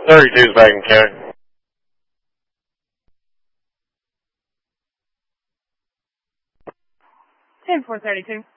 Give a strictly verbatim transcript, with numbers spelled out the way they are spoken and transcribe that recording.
thirty-two is back in county. ten four thirty-two.